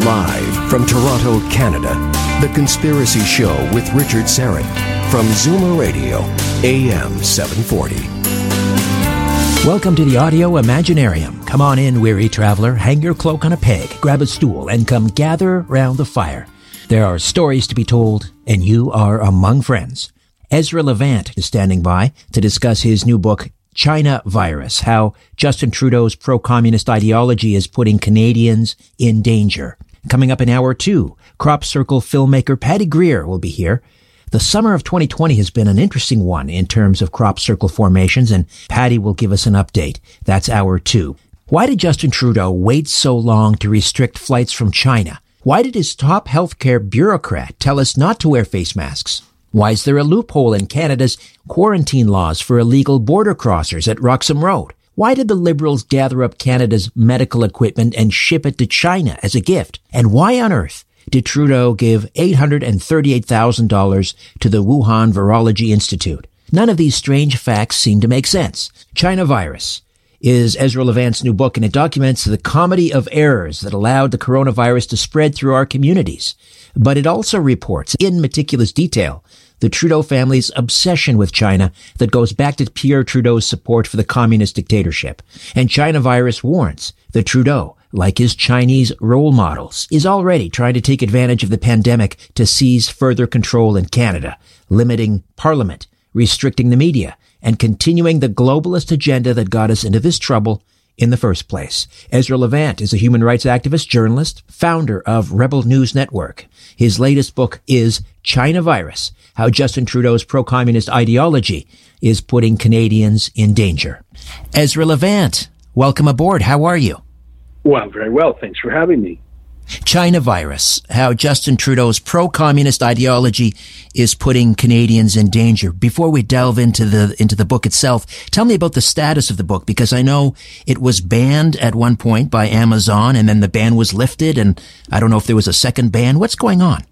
Live from Toronto, Canada, The Conspiracy Show with Richard Syrett from Zoomer Radio, AM 740. Welcome to the Audio Imaginarium. Come on in, weary traveler. Hang your cloak on a peg, grab a stool, and come gather round the fire. There are stories to be told, and you are among friends. Ezra Levant is standing by to discuss his new book, China Virus, how Justin Trudeau's pro-communist ideology is putting Canadians in danger. Coming up in hour 2, Crop Circle filmmaker Patty Greer will be here. The summer of 2020 has been an interesting one in terms of crop circle formations, and Patty will give us an update. That's hour 2. Why did Justin Trudeau wait so long to restrict flights from China? Why did his top healthcare bureaucrat tell us not to wear face masks? Why is there a loophole in Canada's quarantine laws for illegal border crossers at Roxham Road? Why did the Liberals gather up Canada's medical equipment and ship it to China as a gift? And why on earth did Trudeau give $838,000 to the Wuhan Virology Institute? None of these strange facts seem to make sense. China Virus is Ezra Levant's new book, and it documents the comedy of errors that allowed the coronavirus to spread through our communities. But it also reports in meticulous detail the Trudeau family's obsession with China that goes back to Pierre Trudeau's support for the communist dictatorship. And China Virus warns that Trudeau, like his Chinese role models, is already trying to take advantage of the pandemic to seize further control in Canada, limiting Parliament, restricting the media, and continuing the globalist agenda that got us into this trouble in the first place. Ezra Levant is a human rights activist, journalist, founder of Rebel News Network. His latest book is China Virus, how Justin Trudeau's pro-communist ideology is putting Canadians in danger. Ezra Levant, welcome aboard. How are you? Well, very well. Thanks for having me. China Virus, how Justin Trudeau's pro-communist ideology is putting Canadians in danger. Before we delve into the book itself, tell me about the status of the book, because I know it was banned at one point by Amazon, and then the ban was lifted, and I don't know if there was a second ban. What's going on?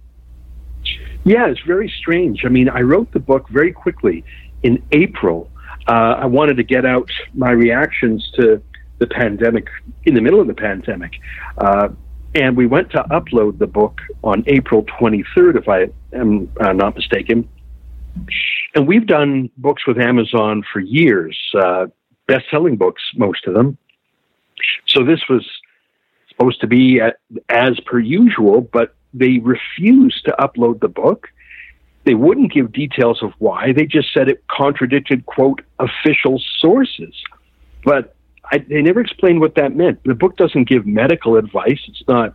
Yeah, it's very strange. I mean, I wrote the book very quickly in April. I wanted to get out my reactions to the pandemic in the middle of the pandemic. And we went to upload the book on April 23rd, if I am not mistaken. And we've done books with Amazon for years, best-selling books, most of them. So this was supposed to be as per usual, but they refused to upload the book. They wouldn't give details of why. They just said it contradicted, quote, official sources. But they never explained what that meant. The book doesn't give medical advice. It's not,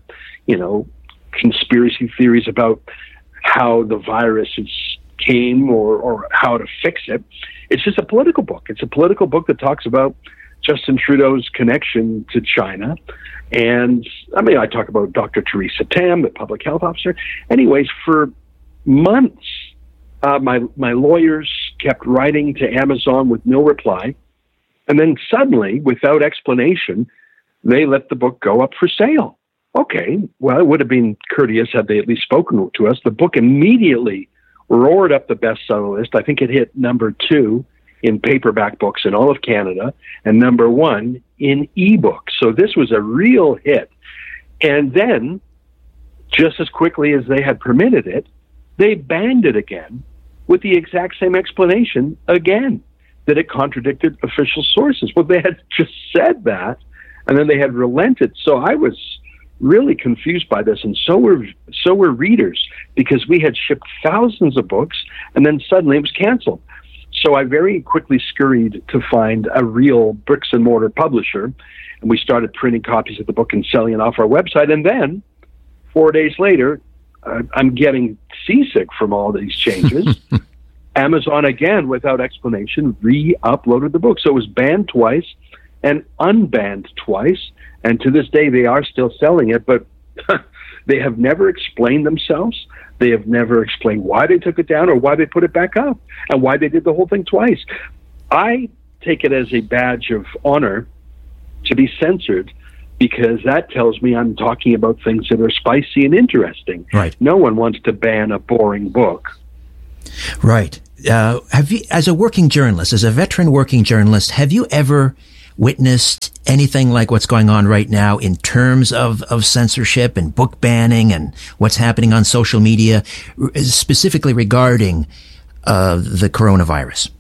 conspiracy theories about how the virus came or how to fix it. It's just a political book. It's a political book that talks about Justin Trudeau's connection to China. And, I talk about Dr. Theresa Tam, the public health officer. Anyways, for months, my lawyers kept writing to Amazon with no reply. And then suddenly, without explanation, they let the book go up for sale. Okay, well, it would have been courteous had they at least spoken to us. The book immediately roared up the bestseller list. I think it hit number 2 in paperback books in all of Canada and number 1 in ebooks. So this was a real hit. And then, just as quickly as they had permitted it, they banned it again with the exact same explanation again, that it contradicted official sources. Well, they had just said that, and then they had relented. So I was really confused by this, and so were readers, because we had shipped thousands of books, and then suddenly it was canceled. So I very quickly scurried to find a real bricks and mortar publisher, and we started printing copies of the book and selling it off our website. And then 4 days later, I'm getting seasick from all these changes. Amazon, again, without explanation, re-uploaded the book. So it was banned twice and unbanned twice. And to this day, they are still selling it, but they have never explained themselves. They have never explained why they took it down or why they put it back up and why they did the whole thing twice. I take it as a badge of honor to be censored, because that tells me I'm talking about things that are spicy and interesting. Right. No one wants to ban a boring book. Right. Have you, as a working journalist, as a veteran working journalist, have you ever witnessed anything like what's going on right now in terms of censorship and book banning and what's happening on social media, specifically regarding the coronavirus?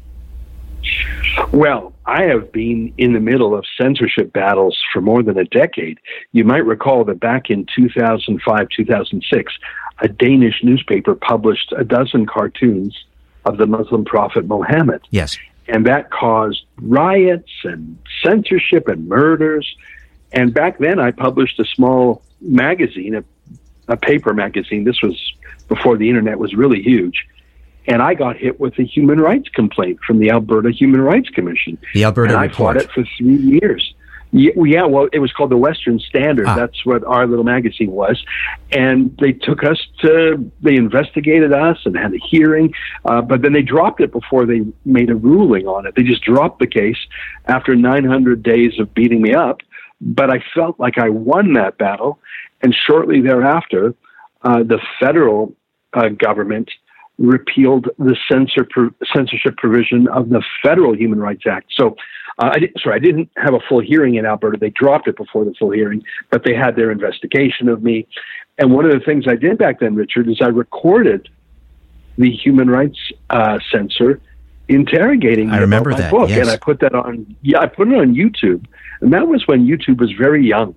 Well, I have been in the middle of censorship battles for more than a decade. You might recall that back in 2005, 2006, a Danish newspaper published a dozen cartoons of the Muslim prophet Muhammad. Yes. And that caused riots and censorship and murders. And back then I published a small magazine, a paper magazine. This was before the internet was really huge. And I got hit with a human rights complaint from the Alberta Human Rights Commission. The Alberta and I Report. fought it for 3 years. Yeah, well, it was called the Western Standard. That's what our little magazine was. And they took us they investigated us and had a hearing, but then they dropped it before they made a ruling on it. They just dropped the case after 900 days of beating me up. But I felt like I won that battle. And shortly thereafter, the federal government repealed the censorship provision of the Federal Human Rights Act. So, I didn't have a full hearing in Alberta. They dropped it before the full hearing, but they had their investigation of me. And one of the things I did back then, Richard, is I recorded the human rights censor interrogating me about my book. Yes. And I put that on, I put it on YouTube. And that was when YouTube was very young.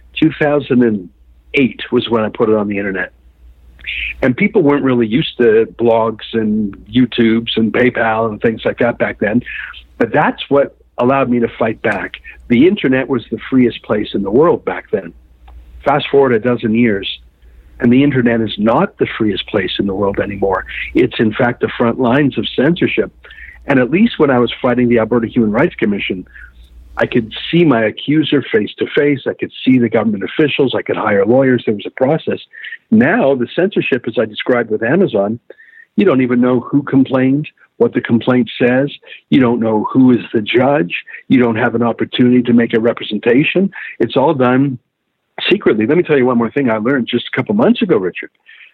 2008 was when I put it on the internet. And people weren't really used to blogs and YouTubes and PayPal and things like that back then. But that's what allowed me to fight back. The internet was the freest place in the world back then. Fast forward a dozen years, and the internet is not the freest place in the world anymore. It's, in fact, the front lines of censorship. And at least when I was fighting the Alberta Human Rights Commission, I could see my accuser face to face. I could see the government officials. I could hire lawyers. There was a process. Now, the censorship, as I described with Amazon, you don't even know who complained, what the complaint says. You don't know who is the judge. You don't have an opportunity to make a representation. It's all done secretly. Let me tell you one more thing I learned just a couple months ago, Richard.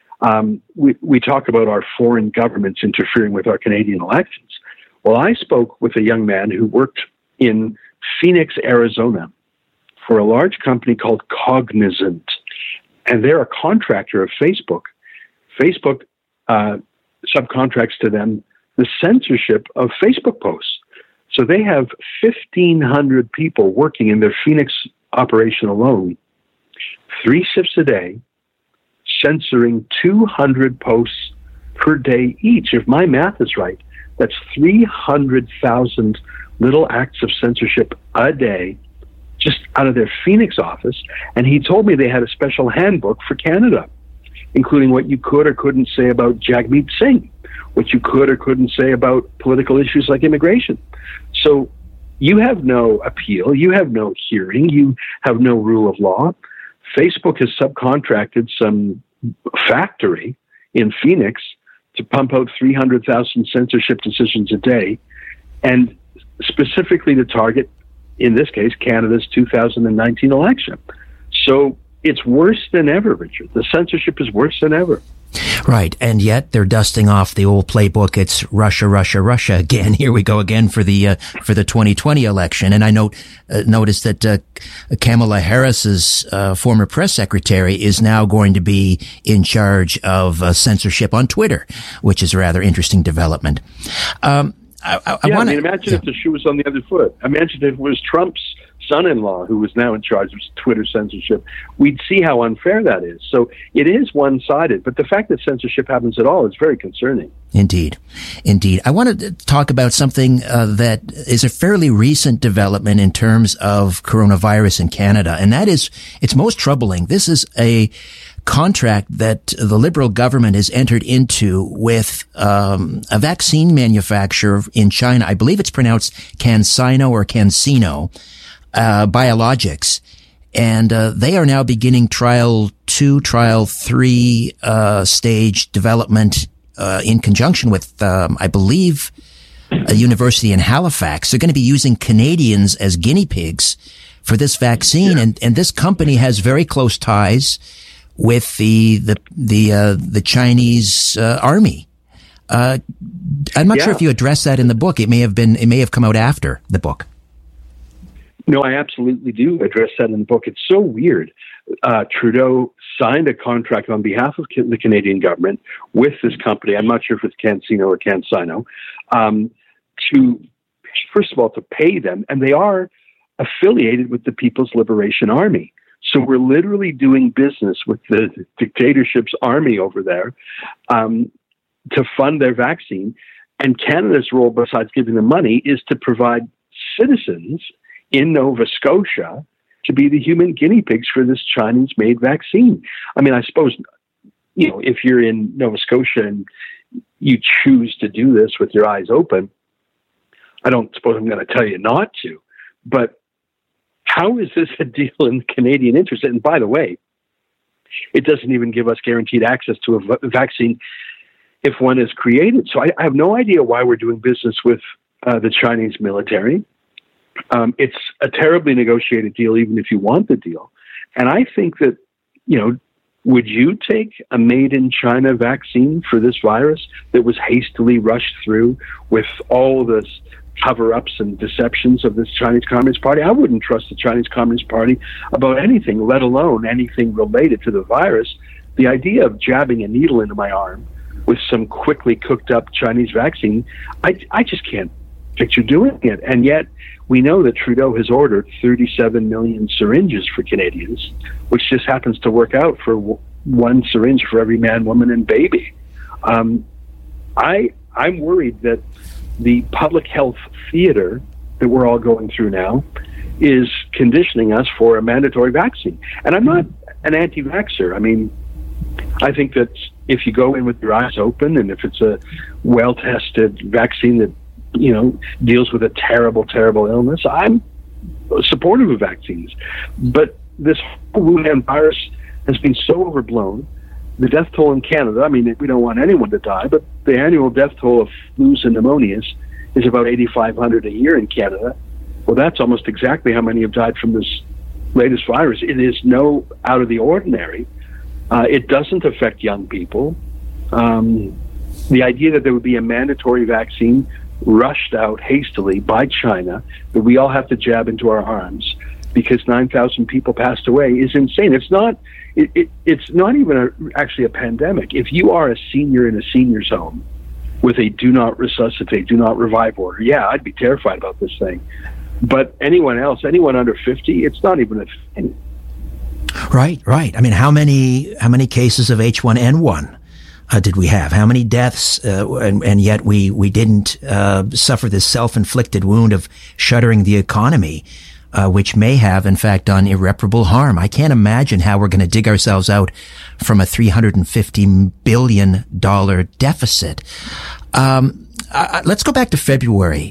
We talk about our foreign governments interfering with our Canadian elections. Well, I spoke with a young man who worked in Phoenix, Arizona, for a large company called Cognizant. And they're a contractor of Facebook. Facebook subcontracts to them the censorship of Facebook posts. So they have 1,500 people working in their Phoenix operation alone, 3 shifts a day, censoring 200 posts per day each. If my math is right, that's 300,000 little acts of censorship a day just out of their Phoenix office. And he told me they had a special handbook for Canada, including what you could or couldn't say about Jagmeet Singh, what you could or couldn't say about political issues like immigration. So you have no appeal, you have no hearing, you have no rule of law. Facebook has subcontracted some factory in Phoenix to pump out 300,000 censorship decisions a day, and specifically to target, in this case, Canada's 2019 election. So it's worse than ever, Richard. The censorship is worse than ever. Right, and yet they're dusting off the old playbook. It's Russia, Russia, Russia again. Here we go again for the 2020 election. And I noticed that Kamala Harris's former press secretary is now going to be in charge of censorship on Twitter, which is a rather interesting development. Imagine if the shoe was on the other foot. Imagine if it was Trump's son-in-law who was now in charge of Twitter censorship. We'd see how unfair that is. So it is one-sided, but the fact that censorship happens at all is very concerning. Indeed. I wanted to talk about something that is a fairly recent development in terms of coronavirus in Canada, and that is, it's most troubling. This is a contract that the Liberal government has entered into with a vaccine manufacturer in China. I believe it's pronounced CanSino or CanSino Biologics. And they are now beginning trial 2, trial 3 stage development in conjunction with, I believe, a university in Halifax. They're going to be using Canadians as guinea pigs for this vaccine. Yeah. And this company has very close ties with the Chinese army. I'm not sure if you addressed that in the book. It may have come out after the book. No, I absolutely do address that in the book. It's so weird. Trudeau signed a contract on behalf of the Canadian government with this company. I'm not sure if it's CanSino or CanSino, to, first of all, to pay them. And they are affiliated with the People's Liberation Army. So we're literally doing business with the dictatorship's army over there to fund their vaccine. And Canada's role, besides giving them money, is to provide citizens in Nova Scotia to be the human guinea pigs for this Chinese-made vaccine. I mean, I suppose, if you're in Nova Scotia and you choose to do this with your eyes open, I don't suppose I'm going to tell you not to. But how is this a deal in Canadian interest? And by the way, it doesn't even give us guaranteed access to a vaccine if one is created. So I have no idea why we're doing business with the Chinese military. It's a terribly negotiated deal, even if you want the deal. And I think that, would you take a made-in-China vaccine for this virus that was hastily rushed through with all this cover-ups and deceptions of this Chinese Communist Party? I wouldn't trust the Chinese Communist Party about anything, let alone anything related to the virus. The idea of jabbing a needle into my arm with some quickly cooked-up Chinese vaccine, I just can't picture doing it. And yet, we know that Trudeau has ordered 37 million syringes for Canadians, which just happens to work out for one syringe for every man, woman, and baby. I'm worried that the public health theater that we're all going through now is conditioning us for a mandatory vaccine. And I'm not an anti-vaxxer. I mean, I think that if you go in with your eyes open and if it's a well-tested vaccine that deals with a terrible, terrible illness, I'm supportive of vaccines. But this whole Wuhan virus has been so overblown. The death toll in Canada, I mean, we don't want anyone to die, but the annual death toll of flus and pneumonias is about 8,500 a year in Canada. Well, that's almost exactly how many have died from this latest virus. It is no out of the ordinary. It doesn't affect young people. The idea that there would be a mandatory vaccine rushed out hastily by China that we all have to jab into our arms because 9,000 people passed away is insane. It's not even actually a pandemic. If you are a senior in a senior's home with a do not resuscitate, do not revive order, yeah, I'd be terrified about this thing. But anyone else, anyone under 50, it's not even a thing. Right. I mean, how many cases of H1N1 did we have? How many deaths? And yet we didn't suffer this self-inflicted wound of shuttering the economy, which may have, in fact, done irreparable harm. I can't imagine how we're going to dig ourselves out from a $350 billion deficit. Let's go back to February.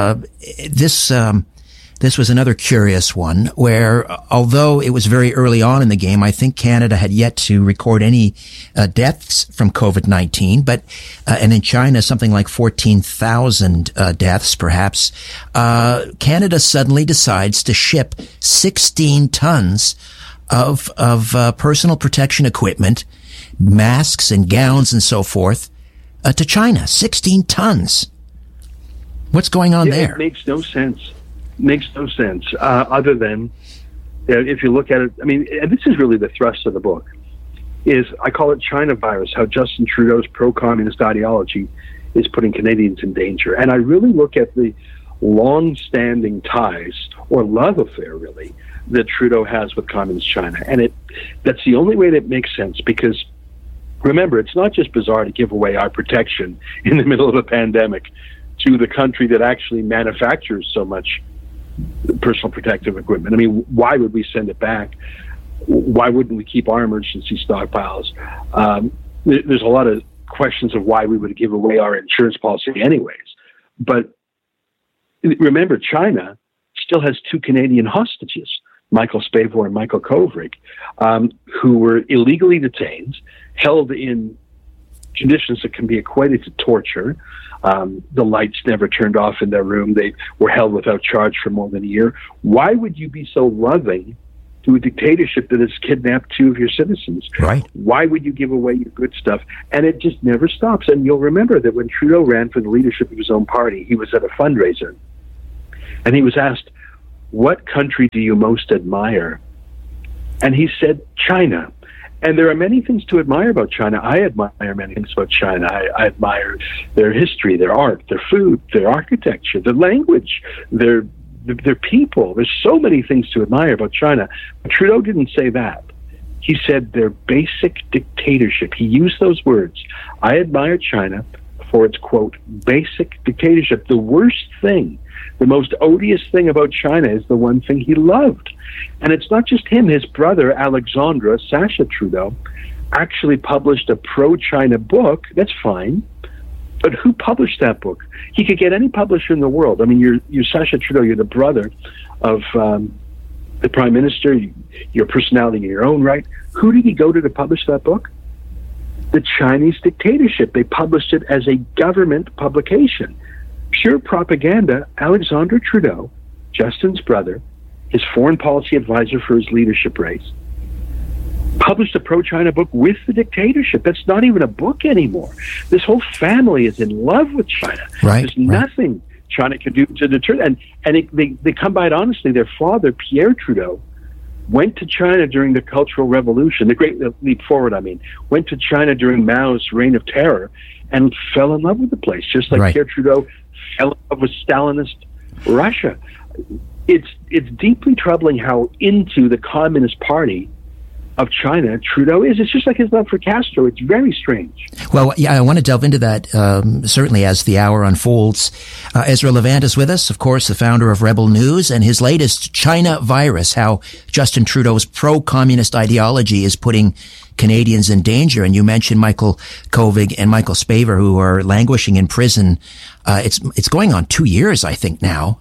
This was another curious one where, although it was very early on in the game, I think Canada had yet to record any deaths from COVID-19, but and in China, something like 14,000 deaths, perhaps. Canada suddenly decides to ship 16 tons of personal protection equipment, masks and gowns and so forth, to China. 16 tons. What's going on there? It makes no sense. Other than if you look at it, I mean, and this is really the thrust of the book, is I call it China virus, how Justin Trudeau's pro-communist ideology is putting Canadians in danger. And I really look at the long-standing ties, or love affair really, that Trudeau has with communist China. And that's the only way that makes sense, because remember, it's not just bizarre to give away our protection in the middle of a pandemic to the country that actually manufactures so much personal protective equipment. I mean, why would we send it back? Why wouldn't we keep our emergency stockpiles? There's a lot of questions of why we would give away our insurance policy anyways. But remember, China still has 2 Canadian hostages, Michael Spavor and Michael Kovrig, who were illegally detained, held in conditions that can be equated to torture. The lights never turned off in their room. They were held without charge for more than a year. Why would you be so loving to a dictatorship that has kidnapped 2 of your citizens? Right. Why would you give away your good stuff? And it just never stops. And you'll remember that when Trudeau ran for the leadership of his own party, he was at a fundraiser. And he was asked, what country do you most admire? And he said, China. And there are many things to admire about China. I admire many things about China. I admire their history, their art, their food, their architecture, their language, their people. There's so many things to admire about China. But Trudeau didn't say that. He said their basic dictatorship. He used those words. I admire China for its, quote, basic dictatorship. The worst thing, the most odious thing about China is the one thing he loved. And it's not just him. His brother, Alexandre, Sacha Trudeau, actually published a pro-China book. That's fine. But who published that book? He could get any publisher in the world. I mean, you're Sacha Trudeau. You're the brother of the Prime Minister. You're a personality in your own right. Who did he go to publish that book? The Chinese dictatorship. They published it as a government publication. Pure propaganda. Alexandre Trudeau, Justin's brother, his foreign policy advisor for his leadership race, published a pro-China book with the dictatorship. That's not even a book anymore. This whole family is in love with China. There's nothing China can do to deter. And they come by it honestly. Their father, Pierre Trudeau, went to China during the Cultural Revolution, the Great Leap Forward, went to China during Mao's reign of terror and fell in love with the place, just like Pierre Trudeau fell in love with Stalinist Russia. It's deeply troubling how into the Communist Party of China Trudeau is. It's just like his love for Castro. It's very strange. Well, yeah, I want to delve into that certainly as the hour unfolds. Ezra Levant is with us, of course, the founder of Rebel News, and his latest China Virus, how Justin Trudeau's pro-communist ideology is putting Canadians in danger. And you mentioned Michael Kovig and Michael Spavor, who are languishing in prison. It's going on 2 years, I think, now.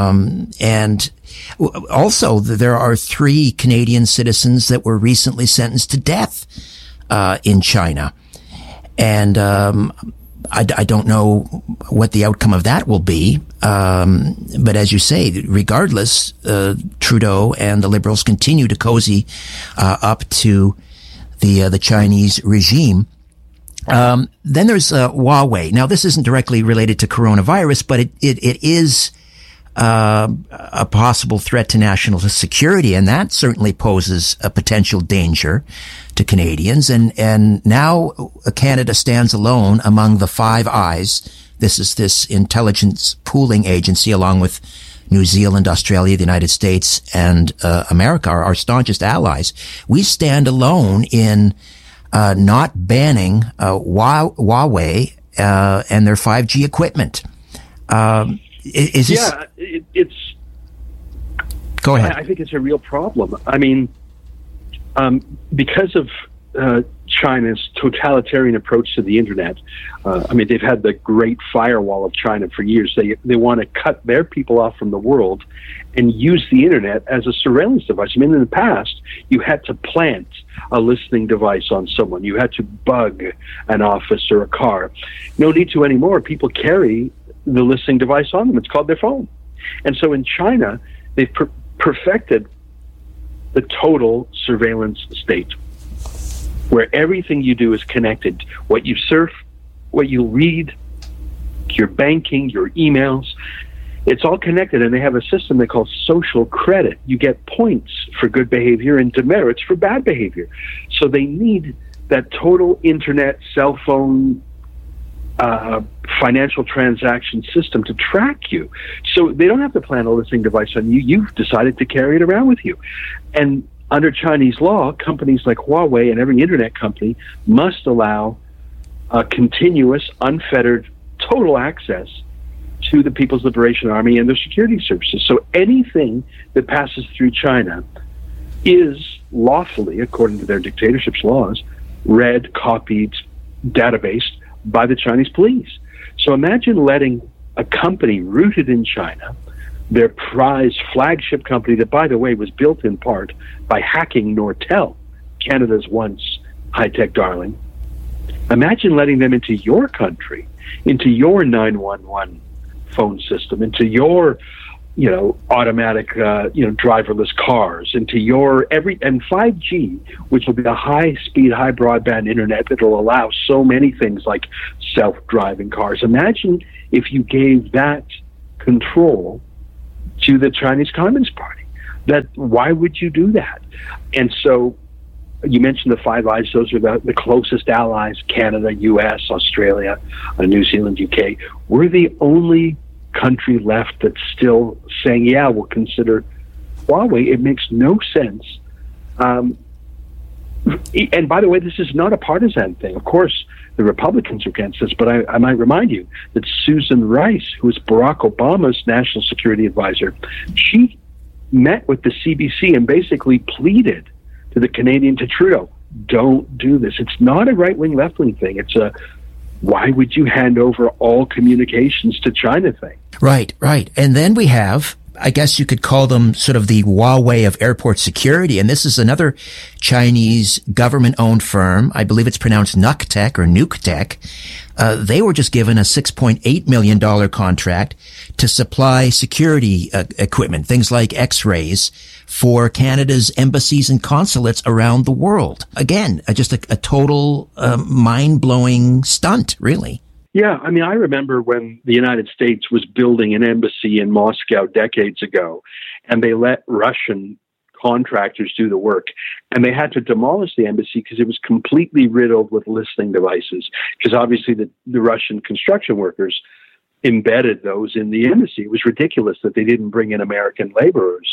And also there are 3 Canadian citizens that were recently sentenced to death, in China. And, I don't know what the outcome of that will be. But as you say, regardless, Trudeau and the Liberals continue to cozy, up to the Chinese regime. Then there's Huawei. Now, this isn't directly related to coronavirus, but it is a possible threat to national security, and that certainly poses a potential danger to Canadians. And now Canada stands alone among the Five Eyes. This is this intelligence pooling agency, along with New Zealand, Australia, the United States, and America, our staunchest allies. We stand alone in not banning Huawei and their 5G equipment. Is this... Yeah, it's... Go ahead. I think it's a real problem. I mean, because of China's totalitarian approach to the internet, they've had the great firewall of China for years. They want to cut their people off from the world and use the internet as a surveillance device. I mean, in the past, you had to plant a listening device on someone. You had to bug an office or a car. No need to anymore. People carry the listening device on them. It's called their phone. And so in China, they've perfected the total surveillance state, where everything you do is connected. What you surf, what you read, your banking, your emails, it's all connected. And they have a system they call social credit. You get points for good behavior and demerits for bad behavior. So they need that total internet, cell phone, financial transaction system to track you. So they don't have to plant a listening device on you. You've decided to carry it around with you. And under Chinese law, companies like Huawei and every internet company must allow continuous, unfettered, total access to the People's Liberation Army and their security services. So anything that passes through China is lawfully, according to their dictatorship's laws, read, copied, databased by the Chinese police. So imagine letting a company rooted in China, their prize flagship company that, by the way, was built in part by hacking Nortel, Canada's once high-tech darling. Imagine letting them into your country, into your 911 phone system, into your, automatic, driverless cars, into your and 5G, which will be a high-speed, high broadband internet that will allow so many things like self-driving cars. Imagine if you gave that control to the Chinese Communist Party. That why would you do that? And so you mentioned the Five Eyes. Those are the closest allies: Canada, U.S., Australia, New Zealand, UK. We're the only country left that's still saying, yeah, we'll consider Huawei. It makes no sense. And by the way, this is not a partisan thing. Of course, the Republicans are against this, but I might remind you that Susan Rice, who is Barack Obama's national security advisor, she met with the CBC and basically pleaded to the Canadian, to Trudeau, don't do this. It's not a right-wing, left-wing thing. It's a why would you hand over all communications to China thing. Right. And then we have, I guess you could call them sort of the Huawei of airport security. And this is another Chinese government-owned firm. I believe it's pronounced Nuctech or Nuctech. They were just given a $6.8 million contract to supply security equipment, things like X-rays, for Canada's embassies and consulates around the world. Again, just a total mind-blowing stunt, really. Yeah, I mean, I remember when the United States was building an embassy in Moscow decades ago, and they let Russian contractors do the work, and they had to demolish the embassy because it was completely riddled with listening devices, because obviously the Russian construction workers embedded those in the embassy. It was ridiculous that they didn't bring in American laborers.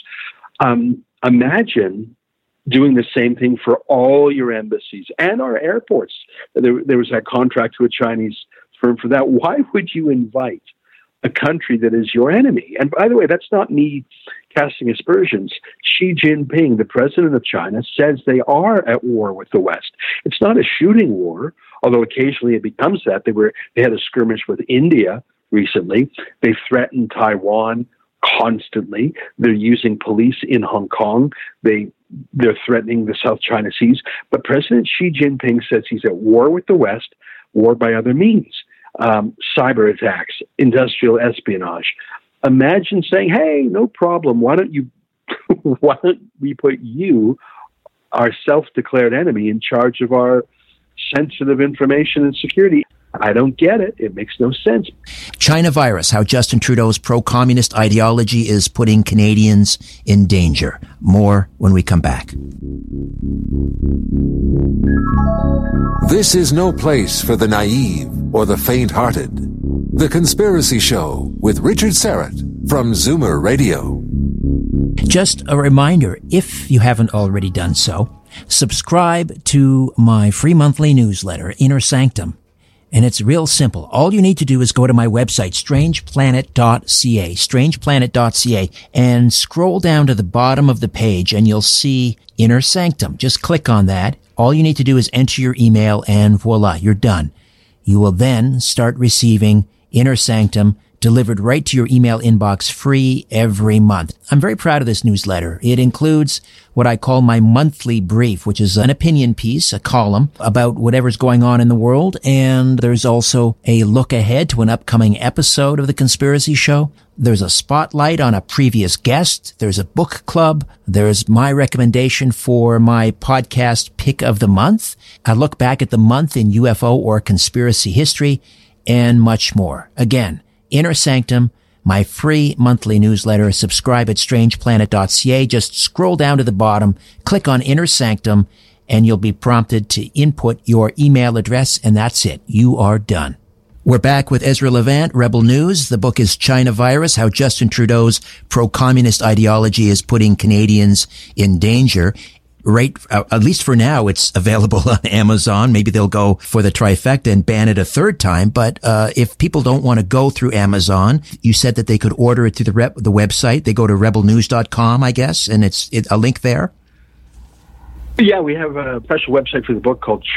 Imagine doing the same thing for all your embassies and our airports. There was that contract to a Chinese firm for that. Why would you invite a country that is your enemy? And by the way, that's not me casting aspersions. Xi Jinping, the president of China, says they are at war with the West. It's not a shooting war, although occasionally it becomes that. They had a skirmish with India recently. They threatened Taiwan constantly. They're using police in Hong Kong. They're threatening the South China Seas. But President Xi Jinping says he's at war with the West, war by other means, cyber attacks, industrial espionage. Imagine saying, hey, no problem. Why don't we put you, our self-declared enemy, in charge of our sensitive information and security? I don't get it. It makes no sense. China virus, how Justin Trudeau's pro-communist ideology is putting Canadians in danger. More when we come back. This is no place for the naive or the faint-hearted. The Conspiracy Show with Richard Syrett from Zoomer Radio. Just a reminder, if you haven't already done so, subscribe to my free monthly newsletter, Inner Sanctum. And it's real simple. All you need to do is go to my website, strangeplanet.ca, and scroll down to the bottom of the page and you'll see Inner Sanctum. Just click on that. All you need to do is enter your email and voila, you're done. You will then start receiving Inner Sanctum delivered right to your email inbox free every month. I'm very proud of this newsletter. It includes what I call my monthly brief, which is an opinion piece, a column about whatever's going on in the world. And there's also a look ahead to an upcoming episode of The Conspiracy Show. There's a spotlight on a previous guest. There's a book club. There's my recommendation for my podcast pick of the month. I look back at the month in UFO or conspiracy history and much more. Again, Inner Sanctum, my free monthly newsletter. Subscribe at strangeplanet.ca. Just scroll down to the bottom, click on Inner Sanctum, and you'll be prompted to input your email address, and that's it. You are done. We're back with Ezra Levant, Rebel News. The book is China Virus, How Justin Trudeau's Pro-Communist Ideology is Putting Canadians in Danger. Right, at least for now, it's available on Amazon. Maybe they'll go for the trifecta and ban it a third time. But if people don't want to go through Amazon, you said that they could order it through the website. They go to rebelnews.com, I guess, and it's a link there. Yeah, we have a special website for the book called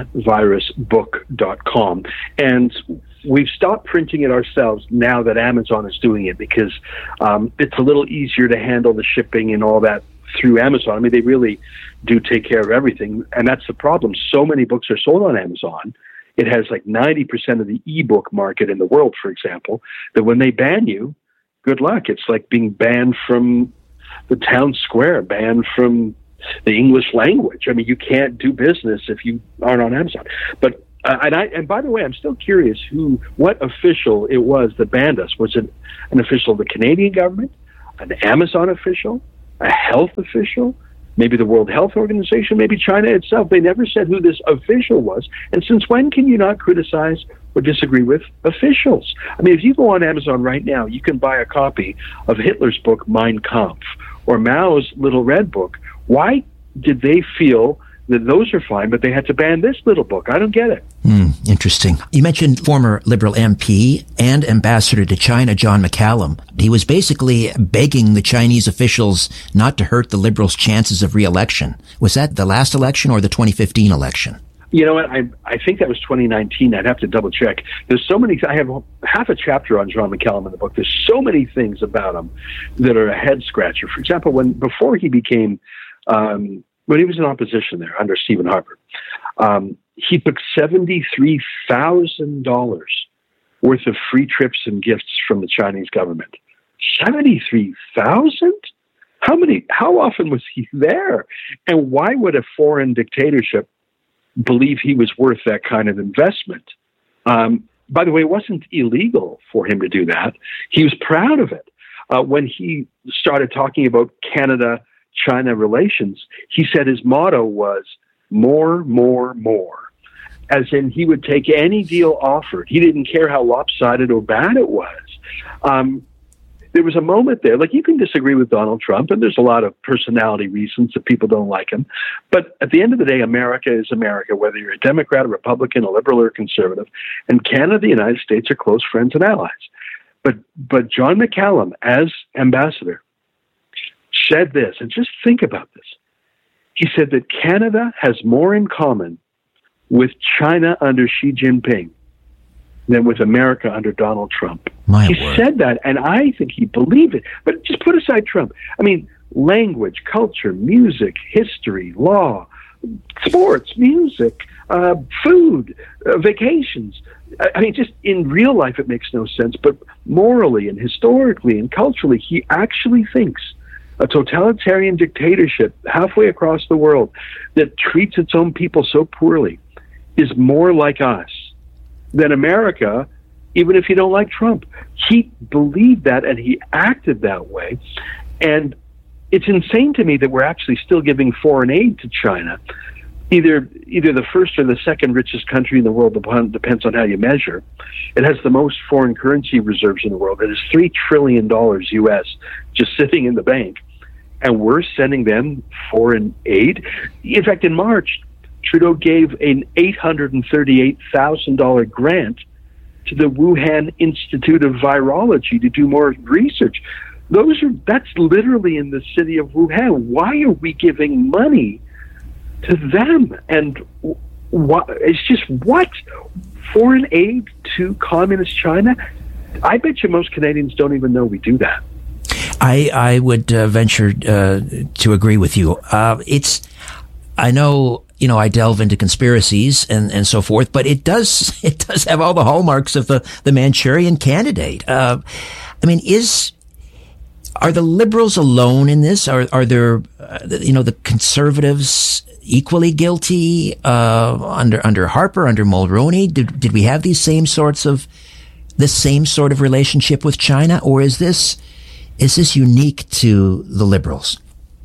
ChinaVirusBook.com. And we've stopped printing it ourselves now that Amazon is doing it because it's a little easier to handle the shipping and all that through Amazon. I mean, they really do take care of everything. And that's the problem. So many books are sold on Amazon. It has like 90% of the ebook market in the world, for example, that when they ban you, good luck. It's like being banned from the town square, banned from the English language. I mean, you can't do business if you aren't on Amazon. But and by the way, I'm still curious what official it was that banned us. Was it an official of the Canadian government? an Amazon official, a health official, maybe the World Health Organization, maybe China itself. They never said who this official was. And since when can you not criticize or disagree with officials? I mean, if you go on Amazon right now, you can buy a copy of Hitler's book, Mein Kampf, or Mao's Little Red Book. Why did they feel that those are fine, but they had to ban this little book? I don't get it. Interesting. You mentioned former Liberal MP and ambassador to China, John McCallum. He was basically begging the Chinese officials not to hurt the Liberals' chances of re-election. Was that the last election or the 2015 election? You know what? I think that was 2019. I'd have to double check. There's so many. I have half a chapter on John McCallum in the book. There's so many things about him that are a head scratcher. For example, before he became when he was in opposition there under Stephen Harper, he took $73,000 worth of free trips and gifts from the Chinese government. 73,000? How often was he there? And why would a foreign dictatorship believe he was worth that kind of investment? By the way, it wasn't illegal for him to do that. He was proud of it. When he started talking about Canada-China relations, he said his motto was more, more, more. As in, he would take any deal offered. He didn't care how lopsided or bad it was. There was a moment there, like you can disagree with Donald Trump, and there's a lot of personality reasons that people don't like him. But at the end of the day, America is America, whether you're a Democrat, a Republican, a liberal, or a conservative. And Canada, the United States are close friends and allies. But John McCallum, as ambassador, said this, and just think about this. He said that Canada has more in common with China under Xi Jinping than with America under Donald Trump. He said that, and I think he believed it. But just put aside Trump. I mean, language, culture, music, history, law, sports, music, food, vacations. I mean, just in real life, it makes no sense. But morally and historically and culturally, he actually thinks a totalitarian dictatorship halfway across the world that treats its own people so poorly is more like us than America, even if you don't like Trump. He believed that, and he acted that way. And it's insane to me that we're actually still giving foreign aid to China, either the first or the second richest country in the world, depends on how you measure. It has the most foreign currency reserves in the world. It is $3 trillion US just sitting in the bank, and we're sending them foreign aid. In fact, in March, Trudeau gave an $838,000 grant to the Wuhan Institute of Virology to do more research. That's literally in the city of Wuhan. Why are we giving money to them? And it's just what? Foreign aid to communist China? I bet you most Canadians don't even know we do that. I would venture to agree with you. I know, I delve into conspiracies and so forth, but it does have all the hallmarks of the Manchurian Candidate. I mean, are the Liberals alone in this? Are there, the Conservatives equally guilty under Harper, under Mulroney? Did we have this same sort of relationship with China, or is this unique to the Liberals?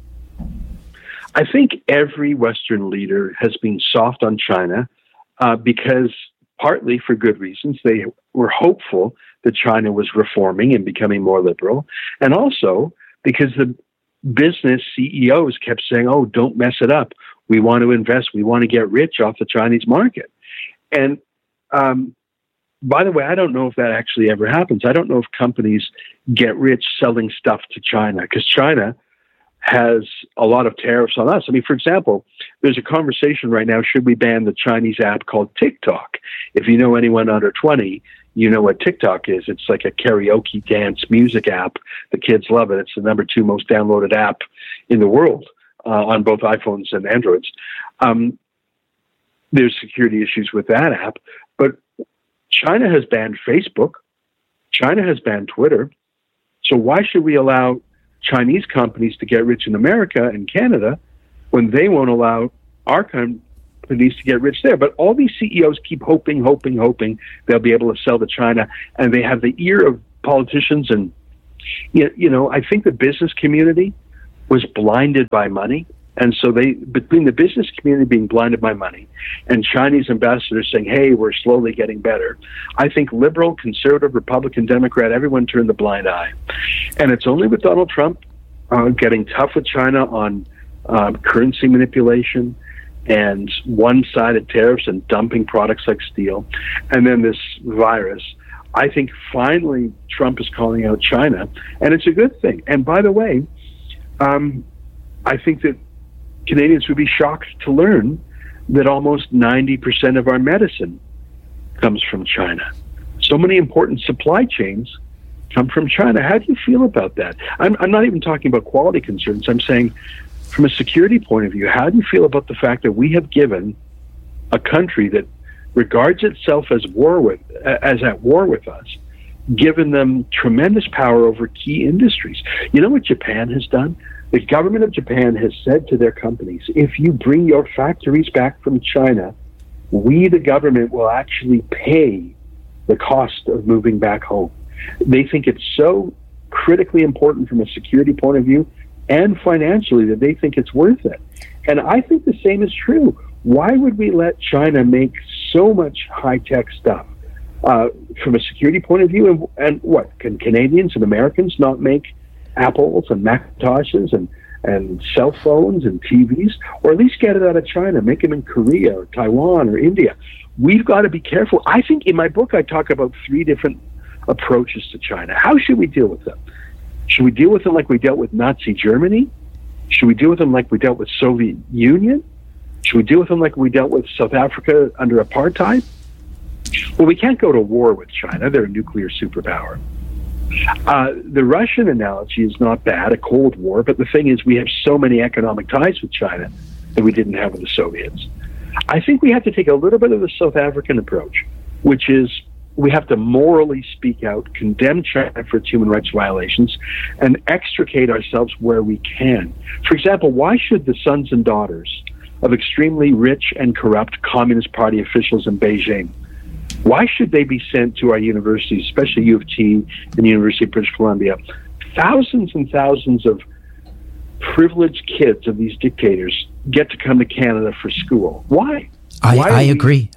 I think every Western leader has been soft on China because, partly for good reasons, they were hopeful that China was reforming and becoming more liberal, and also because the business CEOs kept saying, oh, don't mess it up. We want to invest. We want to get rich off the Chinese market. And by the way, I don't know if that actually ever happens. I don't know if companies get rich selling stuff to China, because China has a lot of tariffs on us. I mean, for example, there's a conversation right now, should we ban the Chinese app called TikTok? If you know anyone under 20, you know what TikTok is. It's like a karaoke dance music app. The kids love it. It's the number 2 most downloaded app in the world on both iPhones and Androids. There's security issues with that app, but China has banned Facebook. China has banned Twitter. So why should we allow Chinese companies to get rich in America and Canada when they won't allow our companies to get rich there? But all these CEOs keep hoping they'll be able to sell to China, and they have the ear of politicians and I think the business community was blinded by money. And so between the business community being blinded by money and Chinese ambassadors saying, hey, we're slowly getting better, I think liberal, conservative, Republican, Democrat, everyone turned the blind eye. And it's only with Donald Trump getting tough with China on currency manipulation and one-sided tariffs and dumping products like steel, and then this virus. I think finally Trump is calling out China, and it's a good thing. And by the way, I think that Canadians would be shocked to learn that almost 90% of our medicine comes from China. So many important supply chains come from China. How do you feel about that? I'm not even talking about quality concerns. I'm saying from a security point of view, how do you feel about the fact that we have given a country that regards itself as at war with us, given them tremendous power over key industries? You know what Japan has done? The government of Japan has said to their companies, if you bring your factories back from China, we, the government, will actually pay the cost of moving back home. They think it's so critically important from a security point of view and financially that they think it's worth it. And I think the same is true. Why would we let China make so much high-tech stuff from a security point of view? And what, can Canadians and Americans not make Apples and Macintoshes and cell phones and TVs, or at least get it out of China, make them in Korea or Taiwan or India? We've got to be careful. I think in my book I talk about 3 different approaches to China. How should we deal with them? Should we deal with them like we dealt with Nazi Germany? Should we deal with them like we dealt with Soviet Union? Should we deal with them like we dealt with South Africa under apartheid? Well, we can't go to war with China. They're a nuclear superpower. The Russian analogy is not bad, a Cold War, but the thing is we have so many economic ties with China that we didn't have with the Soviets. I think we have to take a little bit of the South African approach, which is we have to morally speak out, condemn China for its human rights violations, and extricate ourselves where we can. For example, why should the sons and daughters of extremely rich and corrupt Communist Party officials in Beijing, why should they be sent to our universities, especially U of T and the University of British Columbia? Thousands and thousands of privileged kids of these dictators get to come to Canada for school. Why? I agree.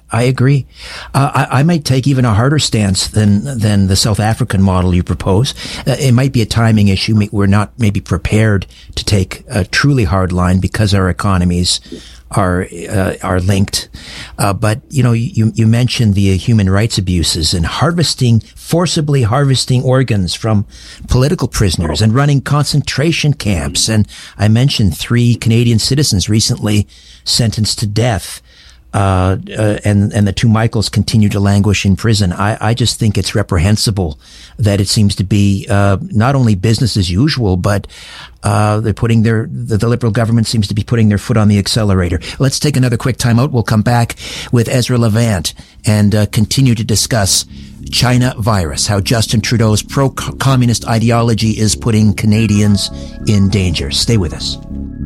I might take even a harder stance than the South African model you propose. It might be a timing issue. We're not maybe prepared to take a truly hard line because our economies are linked. But you mentioned the human rights abuses and forcibly harvesting organs from political prisoners and running concentration camps. And I mentioned 3 Canadian citizens recently sentenced to death. And the 2 Michaels continue to languish in prison. I just think it's reprehensible that it seems to be not only business as usual, but they're putting the Liberal government seems to be putting their foot on the accelerator. Let's take another quick time out. We'll come back with Ezra Levant and continue to discuss China virus, how Justin Trudeau's pro-communist ideology is putting Canadians in danger. Stay with us.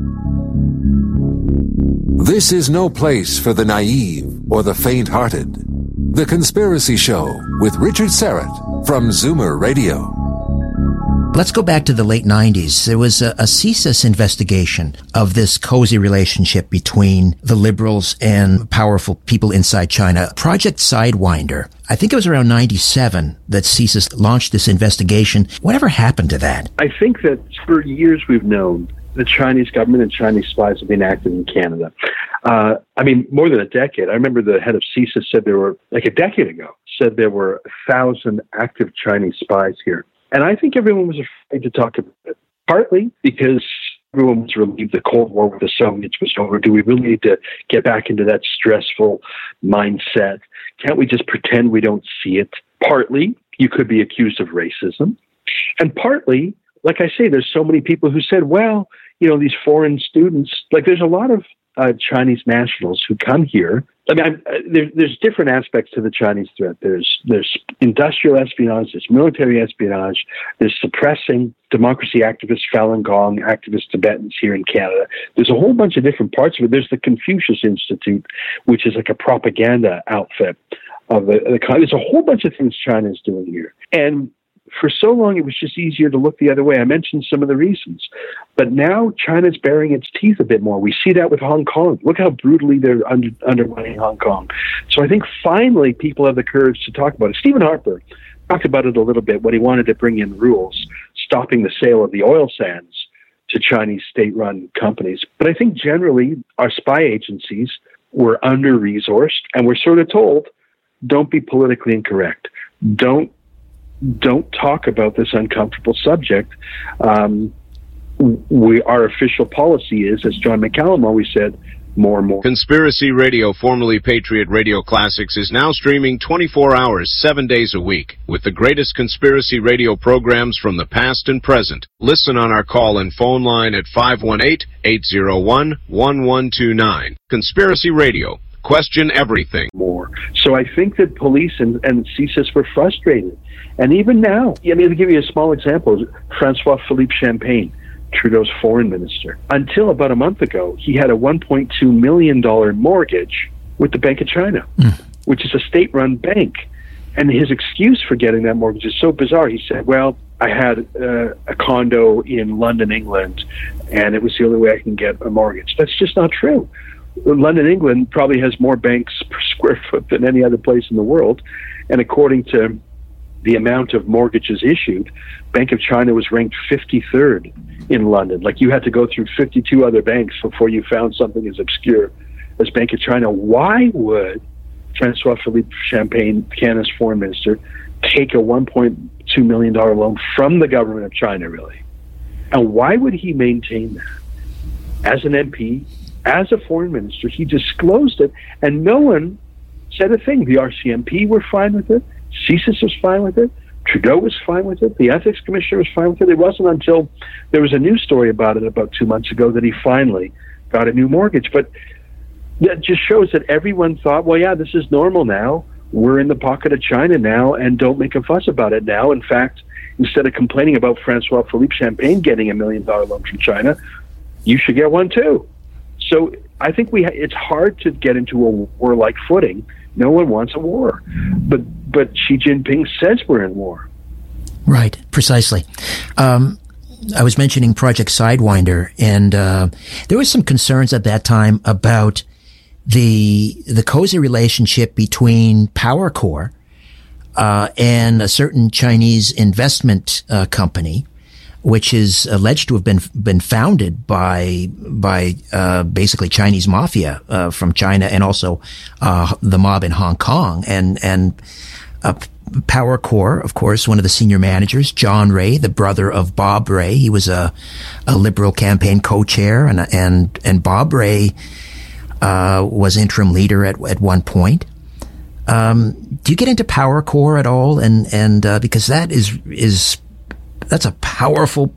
This is no place for the naive or the faint-hearted. The Conspiracy Show with Richard Syrett from Zoomer Radio. Let's go back to the late 90s. There was a CSIS investigation of this cozy relationship between the Liberals and powerful people inside China. Project Sidewinder. I think it was around 97 that CSIS launched this investigation. Whatever happened to that? I think that for years we've known the Chinese government and Chinese spies have been active in Canada. More than a decade. I remember the head of CSIS said there were, like a decade ago, said there were 1,000 active Chinese spies here. And I think everyone was afraid to talk about it, partly because everyone was relieved the Cold War with the Soviets was over. Do we really need to get back into that stressful mindset? Can't we just pretend we don't see it? Partly, you could be accused of racism. And partly, like I say, there's so many people who said, well, these foreign students, like there's a lot of Chinese nationals who come here. There's different aspects to the Chinese threat. There's industrial espionage, there's military espionage, there's suppressing democracy activists, Falun Gong activist Tibetans here in Canada. There's a whole bunch of different parts of it. There's the Confucius Institute, which is like a propaganda outfit of the country. There's a whole bunch of things China is doing here. And for so long, it was just easier to look the other way. I mentioned some of the reasons. But now China's baring its teeth a bit more. We see that with Hong Kong. Look how brutally they're undermining Hong Kong. So I think finally people have the courage to talk about it. Stephen Harper talked about it a little bit when he wanted to bring in rules, stopping the sale of the oil sands to Chinese state-run companies. But I think generally our spy agencies were under-resourced, and we're sort of told, don't be politically incorrect. Don't talk about this uncomfortable subject. Our official policy is, as John McCallum always said, more and more. Conspiracy Radio, formerly Patriot Radio Classics, is now streaming 24 hours, 7 days a week, with the greatest conspiracy radio programs from the past and present. Listen on our call and phone line at 518-801-1129. Conspiracy Radio. Question everything. More. So I think that police and CSIS were frustrated. And even now, I mean, to give you a small example, Francois-Philippe Champagne, Trudeau's foreign minister. Until about a month ago, he had a $1.2 million mortgage with the Bank of China, which is a state-run bank. And his excuse for getting that mortgage is so bizarre. He said, well, I had a condo in London, England, and it was the only way I can get a mortgage. That's just not true. London, England probably has more banks per square foot than any other place in the world. And according to the amount of mortgages issued, Bank of China was ranked 53rd in London. Like, you had to go through 52 other banks before you found something as obscure as Bank of China. Why would Francois-Philippe Champagne, Canada's foreign minister, take a $1.2 million loan from the government of China, really? And why would he maintain that? As an MP, as a foreign minister, he disclosed it, and no one said a thing. The RCMP were fine with it. CSIS was fine with it. Trudeau was fine with it. The ethics commissioner was fine with it. It wasn't until there was a news story about it about 2 months ago that he finally got a new mortgage. But that just shows that everyone thought, well, yeah, this is normal now. We're in the pocket of China now, and don't make a fuss about it now. In fact, instead of complaining about Francois-Philippe Champagne getting $1 million loan from China, you should get one too. So I think it's hard to get into a war-like footing. No one wants a war. But Xi Jinping says we're in war. Right, precisely. I was mentioning Project Sidewinder, and there was some concerns at that time about the cozy relationship between PowerCorp and a certain Chinese investment company, which is alleged to have been founded by basically Chinese mafia from China, and also the mob in Hong Kong. And PowerCorp, of course, one of the senior managers, John Ray, the brother of Bob Ray. He was a Liberal campaign co-chair, and Bob Ray was interim leader at one point. Do you get into PowerCorp at all? And because that that's a powerful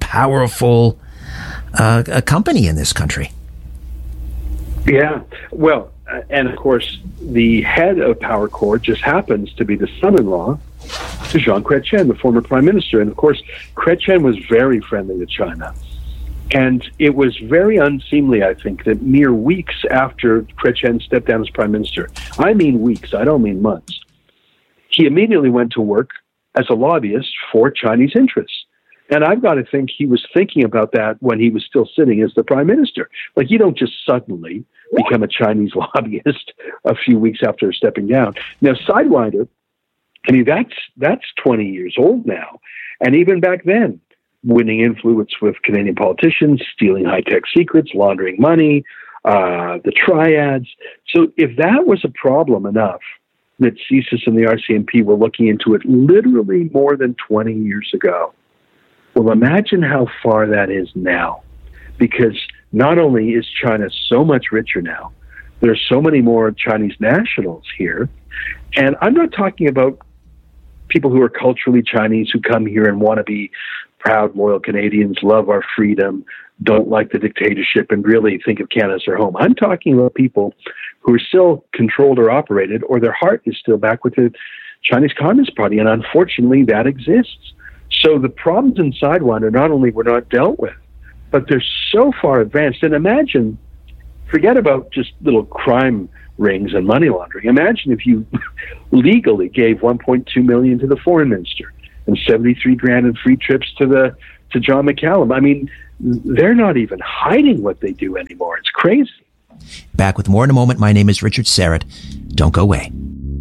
company in this country. Yeah. Well, and of course, the head of PowerCorp just happens to be the son-in-law to Jean Chrétien, the former prime minister. And of course, Chrétien was very friendly to China. And it was very unseemly, I think, that mere weeks after Chrétien stepped down as prime minister, I mean weeks, I don't mean months, he immediately went to work as a lobbyist for Chinese interests. And I've got to think he was thinking about that when he was still sitting as the prime minister. Like, you don't just suddenly become a Chinese lobbyist a few weeks after stepping down. Now, Sidewinder, I mean, that's 20 years old now. And even back then, winning influence with Canadian politicians, stealing high-tech secrets, laundering money, the triads. So if that was a problem enough that CSIS and the RCMP were looking into it literally more than 20 years ago, well, imagine how far that is now. Because not only is China so much richer now, there's so many more Chinese nationals here. And I'm not talking about people who are culturally Chinese who come here and want to be proud, loyal Canadians, love our freedom, don't like the dictatorship, and really think of Canada as their home. I'm talking about people who are still controlled or operated, or their heart is still back with the Chinese Communist Party. And unfortunately, that exists. So the problems in Sidewinder not only were not dealt with, but they're so far advanced. And imagine, forget about just little crime rings and money laundering. Imagine if you legally gave $1.2 million to the foreign minister, and $73,000 in free trips to John McCallum. I mean, they're not even hiding what they do anymore. It's crazy. Back with more in a moment. My name is Richard Syrett. Don't go away.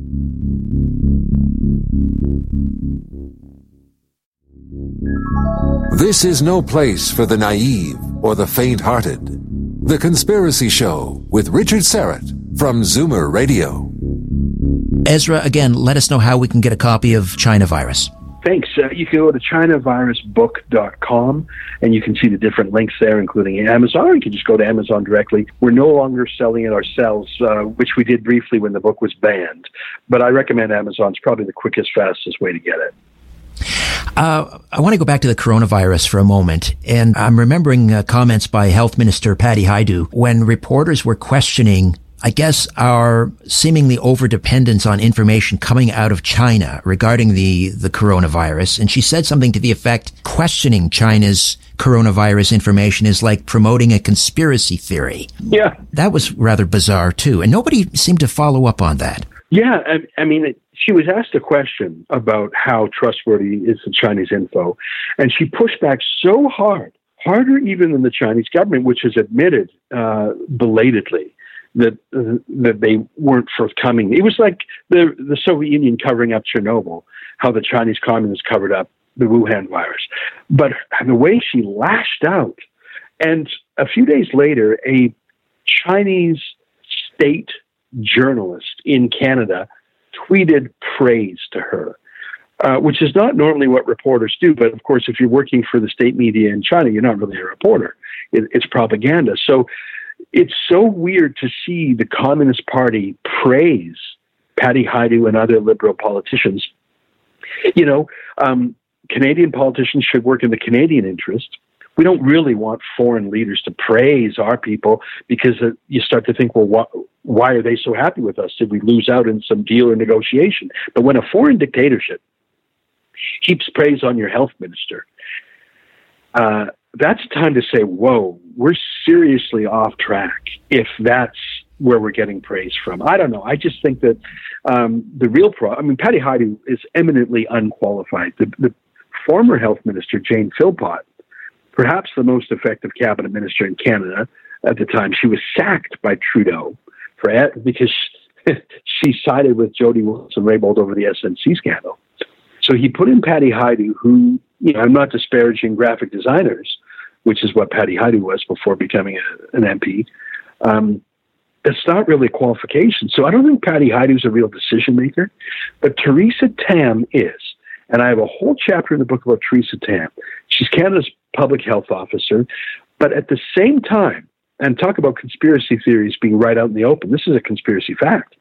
This is no place for the naive or the faint-hearted. The Conspiracy Show with Richard Syrett from Zoomer Radio. Ezra, again, let us know how we can get a copy of China Virus. Thanks. You can go to ChinaVirusBook.com, and you can see the different links there, including Amazon, or you can just go to Amazon directly. We're no longer selling it ourselves, which we did briefly when the book was banned. But I recommend Amazon. It's probably the quickest, fastest way to get it. I want to go back to the coronavirus for a moment, and I'm remembering comments by Health Minister Patty Hajdu when reporters were questioning, I guess, our seemingly overdependence on information coming out of China regarding the coronavirus. And she said something to the effect, questioning China's coronavirus information is like promoting a conspiracy theory. Yeah. That was rather bizarre, too. And nobody seemed to follow up on that. Yeah. I mean, she was asked a question about how trustworthy is the Chinese info, and she pushed back so hard, harder even than the Chinese government, which has admitted belatedly that they weren't forthcoming. It was like the Soviet Union covering up Chernobyl, how the Chinese communists covered up the Wuhan virus. But the way she lashed out, and a few days later, a Chinese state journalist in Canada tweeted praise to her, which is not normally what reporters do. But of course, if you're working for the state media in China, you're not really a reporter. It's propaganda. So it's so weird to see the Communist Party praise Patty Hajdu and other liberal politicians. You know, Canadian politicians should work in the Canadian interest. We don't really want foreign leaders to praise our people, because you start to think, well, why are they so happy with us? Did we lose out in some deal or negotiation? But when a foreign dictatorship heaps praise on your health minister, that's time to say, whoa, we're seriously off track if that's where we're getting praise from. I don't know. I just think that the real Patty Hajdu is eminently unqualified. The former health minister, Jane Philpott, perhaps the most effective cabinet minister in Canada at the time, she was sacked by Trudeau because she sided with Jody Wilson-Raybould over the SNC scandal. So he put in Patty Hajdu, who, you know, I'm not disparaging graphic designers, which is what Patty Hajdu was before becoming an MP. It's not really a qualification. So I don't think Patty Hajdu is a real decision maker, but Theresa Tam is. And I have a whole chapter in the book about Theresa Tam. She's Canada's public health officer, but at the same time, and talk about conspiracy theories being right out in the open, this is a conspiracy fact.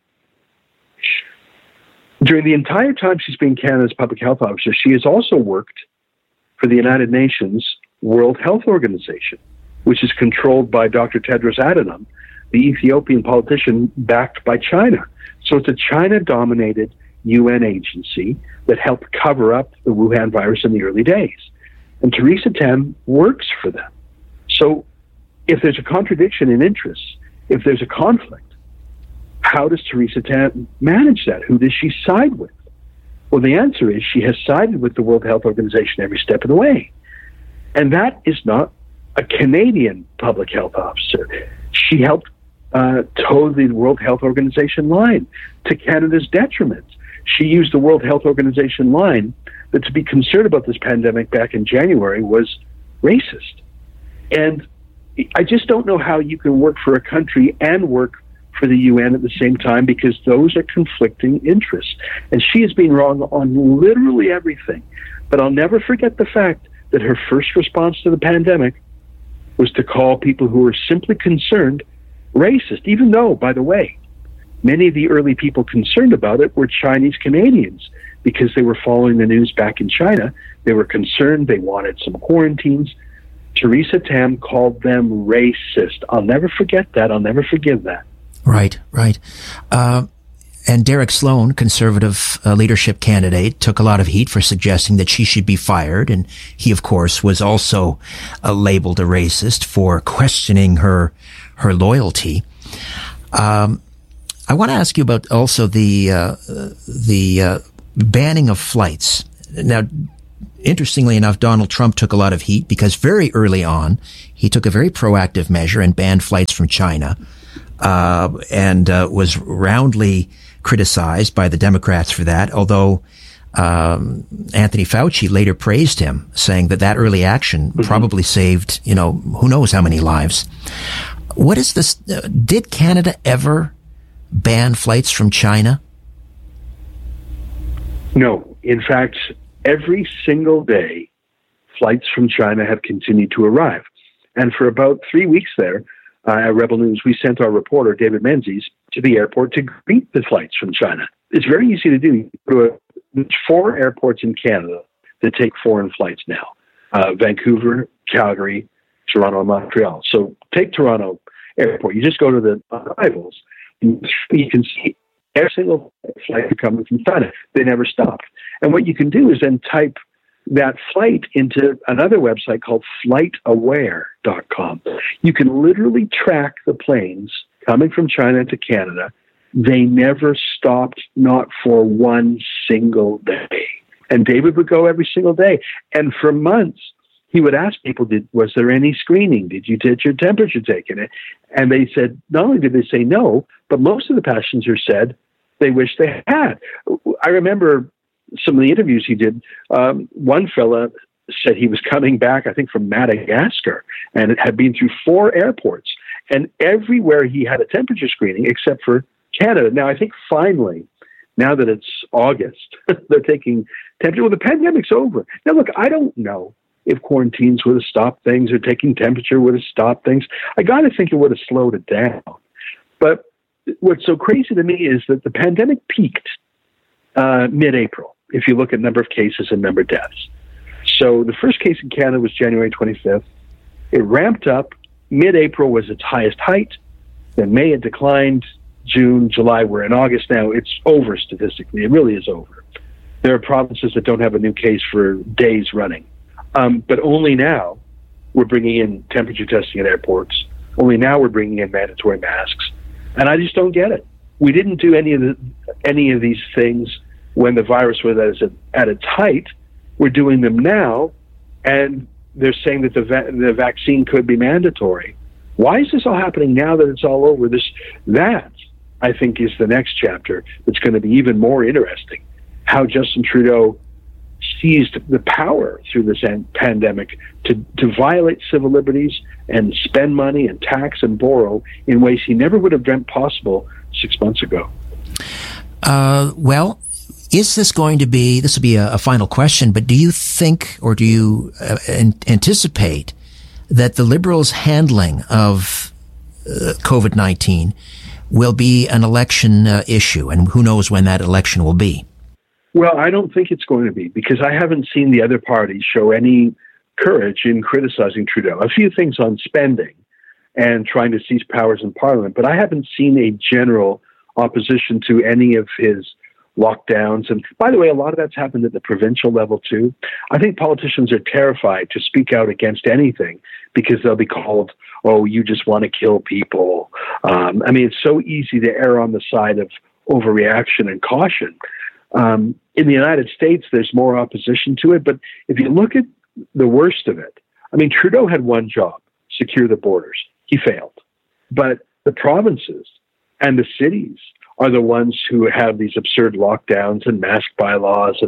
During the entire time she's been Canada's public health officer, she has also worked for the United Nations World Health Organization, which is controlled by Dr. Tedros Adhanom, the Ethiopian politician backed by China. So it's a China-dominated UN agency that helped cover up the Wuhan virus in the early days. And Theresa Tam works for them. So if there's a contradiction in interests, if there's a conflict, how does Theresa Tam manage that? Who does she side with? Well, the answer is she has sided with the World Health Organization every step of the way. And that is not a Canadian public health officer. She helped toe the World Health Organization line to Canada's detriment. She used the World Health Organization line that to be concerned about this pandemic back in January was racist. And I just don't know how you can work for a country and work for the UN at the same time, because those are conflicting interests. And she has been wrong on literally everything. But I'll never forget the fact that her first response to the pandemic was to call people who were simply concerned racist, even though, by the way, many of the early people concerned about it were Chinese Canadians, because they were following the news back in China. They were concerned. They wanted some quarantines. Theresa Tam called them racist. I'll never forget that. I'll never forgive that. Right. And Derek Sloan, Conservative leadership candidate, took a lot of heat for suggesting that she should be fired. And he, of course, was also labeled a racist for questioning her loyalty. I want to ask you about also the banning of flights. Now, interestingly enough, Donald Trump took a lot of heat because very early on, he took a very proactive measure and banned flights from China, and was roundly criticized by the Democrats for that, although Anthony Fauci later praised him, saying that early action probably saved, who knows how many lives. What is this? Did Canada ever ban flights from China? No. In fact, every single day, flights from China have continued to arrive. And for about 3 weeks there, at Rebel News, we sent our reporter, David Menzies, to the airport to greet the flights from China. It's very easy to do. There's 4 airports in Canada that take foreign flights now. Vancouver, Calgary, Toronto, and Montreal. So take Toronto Airport. You just go to the arrivals, and you can see every single flight coming from China. They never stopped. And what you can do is then type that flight into another website called flightaware.com. You can literally track the planes coming from China to Canada. They never stopped, not for one single day. And David would go every single day. And for months, he would ask people, was there any screening? Did you get your temperature taken? And they said, not only did they say no, but most of the passengers said they wish they had. I remember some of the interviews he did. One fella said he was coming back, I think, from Madagascar, and it had been through 4 airports. And everywhere he had a temperature screening except for Canada. Now, I think finally, now that it's August, they're taking temperature. Well, the pandemic's over. Now, look, I don't know if quarantines would have stopped things or taking temperature would have stopped things. I got to think it would have slowed it down. But what's so crazy to me is that the pandemic peaked mid-April, if you look at number of cases and number of deaths. So the first case in Canada was January 25th. It ramped up. Mid-April was its highest height. Then May it declined. June, July, we're in August now. It's over statistically. It really is over. There are provinces that don't have a new case for days running. But only now we're bringing in temperature testing at airports. Only now we're bringing in mandatory masks. And I just don't get it. We didn't do any of these things when the virus was at its height. We're doing them now, and they're saying that the vaccine could be mandatory. Why is this all happening now that it's all over? That, I think, is the next chapter that's going to be even more interesting. How Justin Trudeau seized the power through this pandemic to violate civil liberties and spend money and tax and borrow in ways he never would have dreamt possible 6 months ago. Well, is this going to be, this will be a final question, but do you think, or do you anticipate that the Liberals' handling of COVID-19 will be an election issue? And who knows when that election will be? Well, I don't think it's going to be, because I haven't seen the other parties show any courage in criticizing Trudeau. A few things on spending and trying to seize powers in Parliament, but I haven't seen a general opposition to any of his lockdowns. And by the way, a lot of that's happened at the provincial level too. I think politicians are terrified to speak out against anything because they'll be called, oh, you just want to kill people. I mean, it's so easy to err on the side of overreaction and caution. In the United States, there's more opposition to it. But if you look at the worst of it, I mean, Trudeau had one job, secure the borders. He failed. But the provinces and the cities are the ones who have these absurd lockdowns and mask bylaws.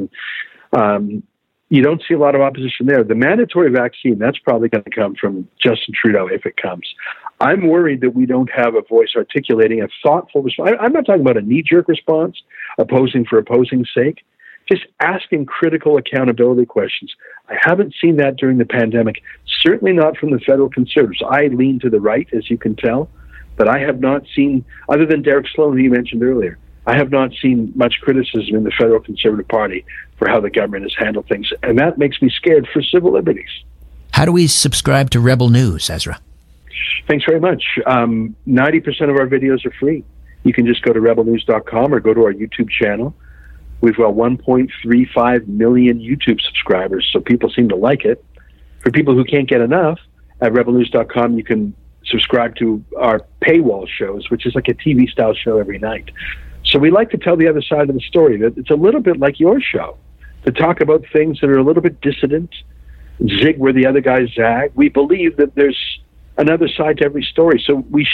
And you don't see a lot of opposition there. The mandatory vaccine, that's probably going to come from Justin Trudeau if it comes. I'm worried that we don't have a voice articulating a thoughtful response. I'm not talking about a knee-jerk response, opposing for opposing's sake, just asking critical accountability questions. I haven't seen that during the pandemic, certainly not from the federal Conservatives. I lean to the right, as you can tell, but I have not seen, other than Derek Sloan, who you mentioned earlier, I have not seen much criticism in the federal Conservative Party for how the government has handled things, and that makes me scared for civil liberties. How do we subscribe to Rebel News, Ezra? Thanks very much. 90% of our videos are free. You can just go to rebelnews.com or go to our YouTube channel. We've got 1.35 million YouTube subscribers, so people seem to like it. For people who can't get enough, at rebelnews.com, you can subscribe to our paywall shows, which is like a TV-style show every night. So we like to tell the other side of the story, that it's a little bit like your show. to talk about things that are a little bit dissident, zig where the other guys zag. We believe that there's another side to every story. So we